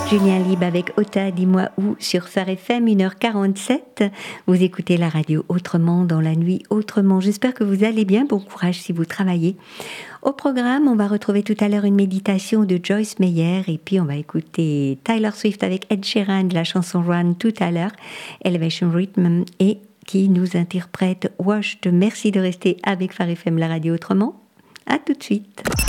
Julien Lieb avec Ota, dis-moi où, sur Phare FM, 1h47. Vous écoutez la radio Autrement dans la nuit Autrement. J'espère que vous allez bien. Bon courage si vous travaillez. Au programme, on va retrouver tout à l'heure une méditation de Joyce Meyer et puis on va écouter Taylor Swift avec Ed Sheeran de la chanson Run tout à l'heure, Elevation Rhythm et qui nous interprète Washed. Merci de rester avec Phare FM, la radio Autrement. À tout de suite.